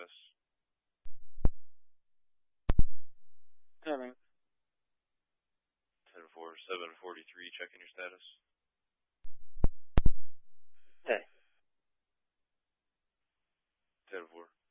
status. All right. 10-4, 743, checking your status. Okay. 10-4.